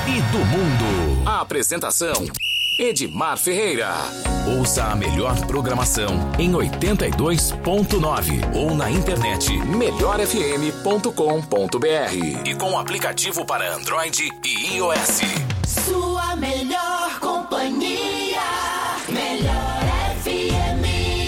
e do mundo. A apresentação: Edmar Ferreira. Ouça a melhor programação em 82.9 ou na internet melhorfm.com.br e com o aplicativo para Android e iOS. Sua melhor companhia, Melhor FM.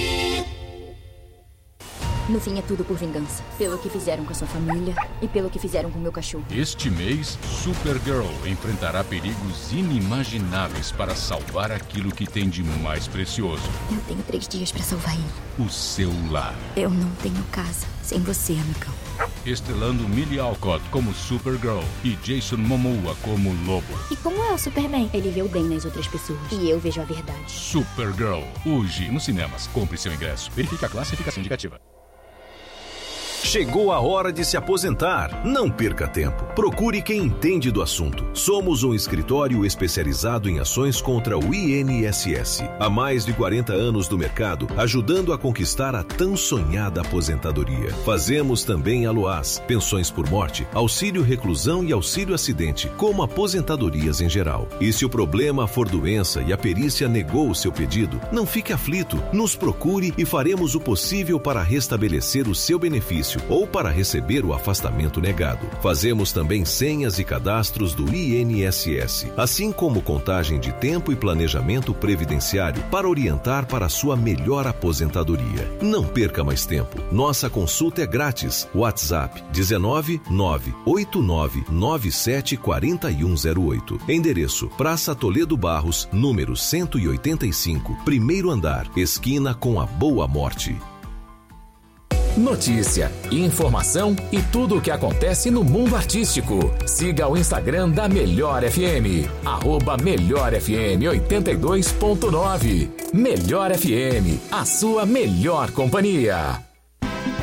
No fim é tudo por vingança. Pelo que fizeram com a sua família e pelo que fizeram com o meu cachorro. Este mês, Supergirl enfrentará perigos inimagináveis para salvar aquilo que tem de mais precioso. Eu tenho 3 dias pra salvar ele. O seu lar. Eu não tenho casa sem você, amigão. Estrelando Millie Alcott como Supergirl e Jason Momoa como Lobo. E como é o Superman? Ele vê o bem nas outras pessoas. E eu vejo a verdade. Supergirl, hoje nos cinemas. Compre seu ingresso. Verifique a classificação indicativa. Chegou a hora de se aposentar. Não perca tempo. Procure quem entende do assunto. Somos um escritório especializado em ações contra o INSS. Há mais de 40 anos no mercado, ajudando a conquistar a tão sonhada aposentadoria. Fazemos também Aloás, pensões por morte, auxílio reclusão e auxílio acidente, como aposentadorias em geral. E se o problema for doença e a perícia negou o seu pedido, não fique aflito. Nos procure e faremos o possível para restabelecer o seu benefício ou para receber o afastamento negado. Fazemos também senhas e cadastros do INSS, assim como contagem de tempo e planejamento previdenciário para orientar para a sua melhor aposentadoria. Não perca mais tempo. Nossa consulta é grátis. WhatsApp 19 989 97 4108. Endereço: Praça Toledo Barros, número 185, primeiro andar, esquina com a Boa Morte. Notícia, informação e tudo o que acontece no mundo artístico. Siga o Instagram da Melhor FM, @MelhorFM 82.9. Melhor FM, a sua melhor companhia.